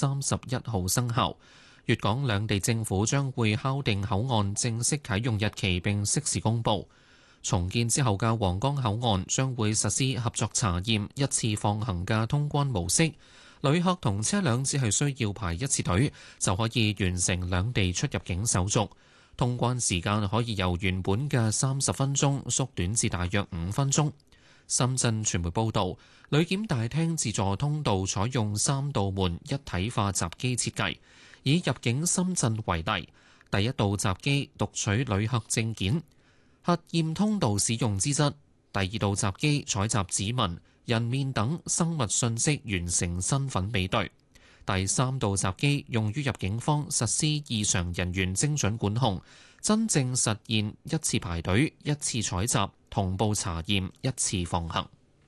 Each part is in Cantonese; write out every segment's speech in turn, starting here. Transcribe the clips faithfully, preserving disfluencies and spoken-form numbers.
三十一號生效。粵港兩地政府將會敲定口岸正式啟用日期並適時公佈。重建之後嘅皇崗口岸將會實施合作查驗、一次放行嘅通關模式，旅客同車輛只係需要排一次隊就可以完成兩地出入境手續。通關時間可以由原本嘅三十分鐘縮短至大約五分鐘。深圳傳媒報導，旅檢大廳自助通道採用三道門一體化閘機設計，以入境深圳為例，第一道閘機讀取旅客證件核驗通道使用資質，第二道閘機採集指紋、人面等生物信息完成身份比對，第三道閘機用於入境方實施異常人員精準管控，真正實現一次排隊、一次採集、同步查驗、一次放行。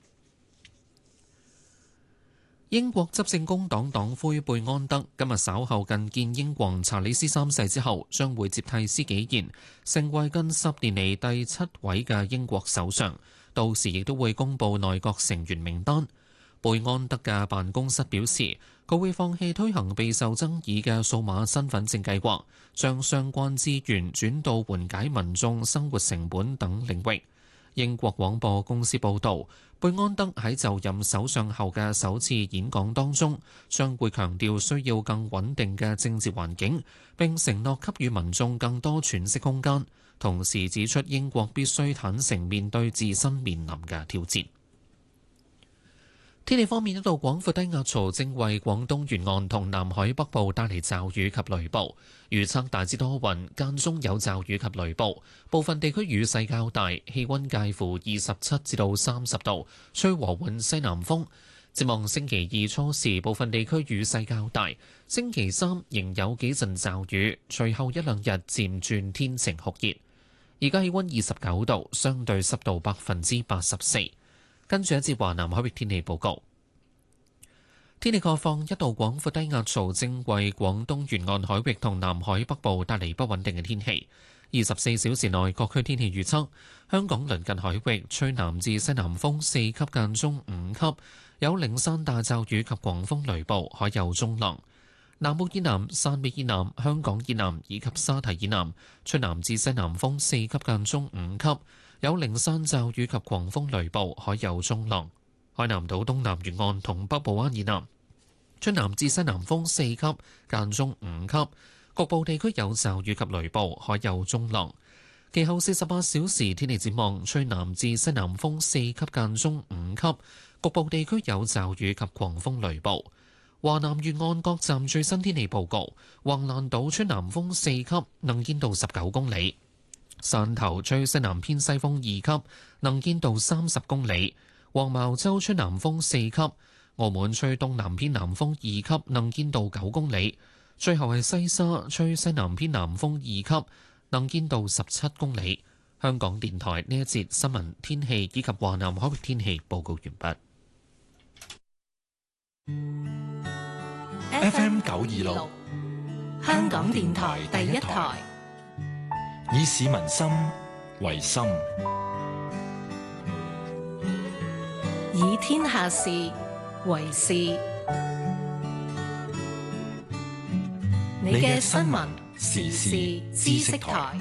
英國執政工黨黨魁貝安德今日稍後覲見英皇查理斯三世之後，將會接替施紀賢，成為近十年嚟第七位嘅英國首相。到時亦都會公布內閣成員名單。貝安德嘅辦公室表示，佢會放棄推行備受爭議嘅數碼身份證計劃，將相關資源轉到緩解民眾生活成本等領域。英國廣播公司報導，貝安德喺就任首相後嘅首次演講當中，將會強調需要更穩定嘅政治環境，並承諾給予民眾更多喘息空間，同時指出英國必須坦誠面對自身面臨嘅挑戰。天氣方面，一道廣闊低壓槽正為廣東沿岸同南海北部帶嚟驟雨及雷暴，預測大致多雲，間中有驟雨及雷暴，部分地區雨勢較大，氣溫介乎二十七至到三十度，吹和緩西南風。展望星期二初時，部分地區雨勢較大，星期三仍有幾陣驟雨，隨後一兩日漸轉天晴酷熱。而家氣溫二十九度，相對濕度百分之八十四。跟住一節華南海域天氣報告。天氣概況，一道廣闊低壓槽正為廣東沿岸海域同南海北部帶嚟不穩定嘅天氣。二十四小時內各區天氣預測：香港鄰近海域吹南至西南風四級間中五級，有零散大驟雨及狂風雷暴，海有中浪。南澳以南、汕尾以南、香港以南以及沙堤以南吹南至西南風四級間中五級。有零散驟雨及狂風雷暴，海有中浪。海南島東南沿岸同北部灣以南吹南至西南風四級，間中五級，局部地區有驟雨及雷暴，海有中浪。其後四十八小時天氣展望，吹南至西南風四級，間中五級，局部地區有驟雨及狂風雷暴。華南沿岸各站最新天氣報告：橫瀾島吹南風四級，能見度十九公里。汕頭吹西南偏西風二級，能見度三十公里；黃茅洲吹南風四級；澳門吹東南偏南風二級，能見度九公里。最後係西沙吹西南偏南風二級，能見度十七公里。香港電台呢一節新聞天氣以及華南海域天氣報告完畢。 F M 九二六，香港電台第一台。以市民心為心，以天下事為事。你嘅新聞時事知識台。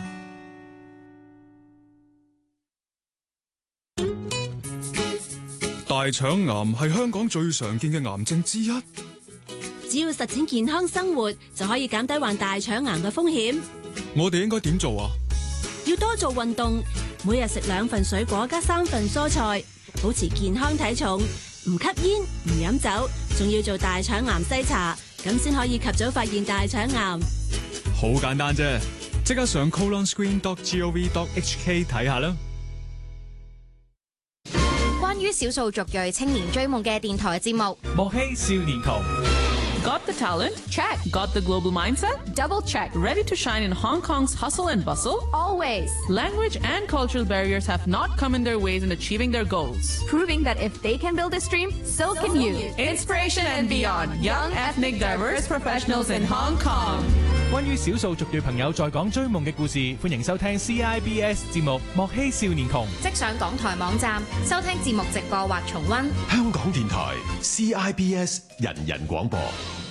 大腸癌係香港最常見嘅癌症之一。 只要實踐健康生活，就可以減低患大腸癌嘅風險。 我哋應該點做啊？ 要多做運動，每日食兩份水果加三份蔬菜，保持健康體重，唔吸煙唔飲酒，仲要做大腸癌篩查，咁先可以及早發現大腸癌。 好簡單啫，即刻上 colon screen dot gov dot h k 睇下啦。 關於少數族裔青年追夢嘅電台節目， 莫欺少年窮。Got the talent? Check. Got the global mindset? Double check. Ready to shine in Hong Kong's hustle and bustle? Always. Language and cultural barriers have not come in their ways in achieving their goals. Proving that if they can build this dream, so can you. Inspiration and beyond. Young, ethnic, diverse professionals in Hong Kong. 關於少數族裔朋友在港追夢嘅故事，歡迎收聽 C I B S 節目《莫欺少年窮》。 即上港台網站收聽節目直播或重溫。 香港電台 C I B S 人人廣播。